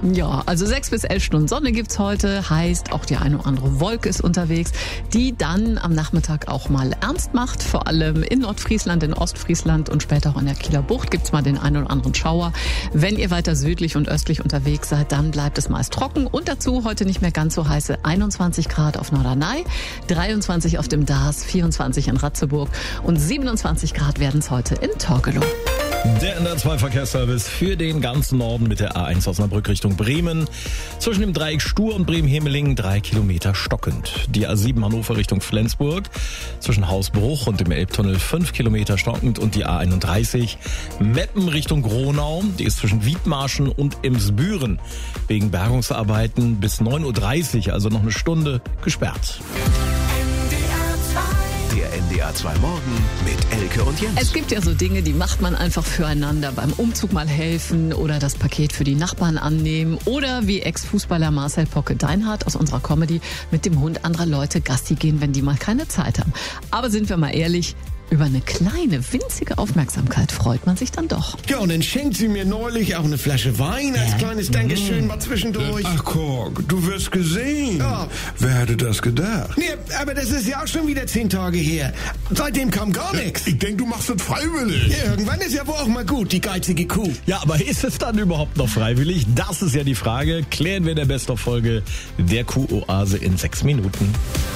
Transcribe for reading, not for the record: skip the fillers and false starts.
Ja, also 6 bis 11 Stunden Sonne gibt's heute, heißt auch die eine oder andere Wolke ist unterwegs, die dann am Nachmittag auch mal ernst macht. Vor allem in Nordfriesland, in Ostfriesland und später auch in der Kieler Bucht gibt's mal den einen oder anderen Schauer. Wenn ihr weiter südlich und östlich unterwegs seid, dann bleibt es meist trocken und dazu heute nicht mehr ganz so heiße 21 Grad auf Norderney, 23 auf dem Dars, 24 in Ratzeburg und 27 Grad werden es heute in Torgelow. Der NDR2-Verkehrsservice für den ganzen Norden mit der A1 Osnabrück Richtung Bremen. Zwischen dem Dreieck Stur und Bremen-Hemelingen 3 Kilometer stockend. Die A7 Hannover Richtung Flensburg zwischen Hausbruch und dem Elbtunnel 5 Kilometer stockend und die A31 Meppen Richtung Gronau. Die ist zwischen Wiedmarschen und Emsbüren wegen Bergungsarbeiten bis 9.30 Uhr, also noch eine Stunde, gesperrt. Der NDR 2 Morgen mit Elke und Jens. Es gibt ja so Dinge, die macht man einfach füreinander. Beim Umzug mal helfen oder das Paket für die Nachbarn annehmen. Oder wie Ex-Fußballer Marcel Pocke-Deinhardt aus unserer Comedy mit dem Hund anderer Leute Gassi gehen, wenn die mal keine Zeit haben. Aber sind wir mal ehrlich, über eine kleine, winzige Aufmerksamkeit freut man sich dann doch. Ja, und dann schenkt sie mir neulich auch eine Flasche Wein als kleines Dankeschön mal zwischendurch. Ach, Kork, du wirst gesehen. Ja. Wer hätte das gedacht? Nee, aber das ist ja auch schon wieder 10 Tage her. Seitdem kam gar nichts. Ich denk, du machst das freiwillig. Ja, irgendwann ist ja wohl auch mal gut, die geizige Kuh. Ja, aber ist es dann überhaupt noch freiwillig? Das ist ja die Frage. Klären wir in der Best-of-Folge der Kuh-Oase in 6 Minuten.